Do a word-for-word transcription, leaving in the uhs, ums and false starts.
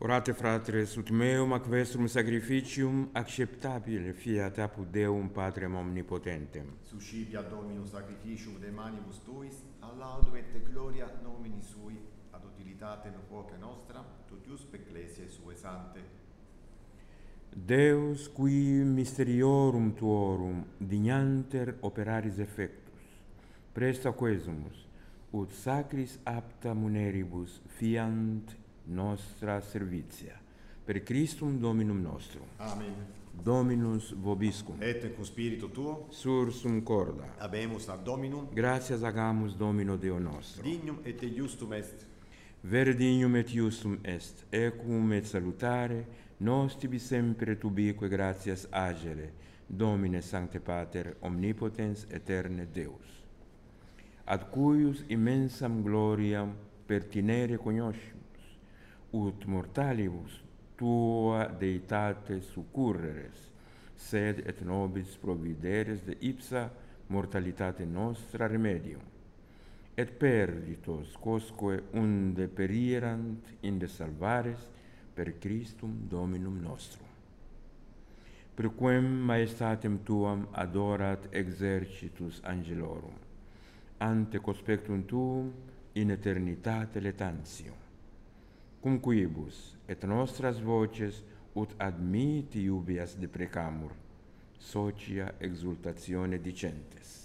Orate fratres, ut meum ac vestrum sacrificium acceptabile fiat apud Deum Patrem omnipotentem. Suscipia Dominus sacrificium de manibus tuis, a laudum et gloria nomini sui, ad utilitatem quoque nostra, totiusque ecclesiae sue sante. Deus qui mysteriorum tuorum dignanter operaris effectus, presta quesumus, ut sacris apta muneribus fiant nostra servitia, per Christum Dominum nostrum. Amen. Dominus vobiscum. Et cum spiritu tuo, Sursum corda. habemus ad Dominum, Gratias agamus Domino Deo nostro. dignum et justum est. Vere dignum et justum est, equum et salutare, nos tibi sempre tubique gratias agere, Domine Sancte Pater, omnipotens aeterne Deus. Ad cuius immensam gloriam pertinere cognoscimus, ut mortalibus tua deitate succurreres, sed et nobis provideres de ipsa mortalitate nostra remedium, et perditos quosque unde perirant inde salvares per Christum Dominum nostrum. Per quem maestatem tuam adorat exercitus angelorum, ante conspectum tuum in eternitate letantium, cum quibus et nostras voces ut admiti iubias deprecamur, socia exultatione dicentes.